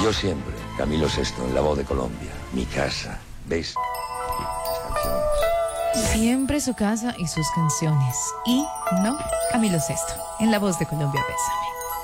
Yo siempre, Camilo Sesto, en La Voz de Colombia. Mi casa, ¿ves? Mis canciones. Siempre su casa y sus canciones. Y no, Camilo Sesto, en La Voz de Colombia, bésame.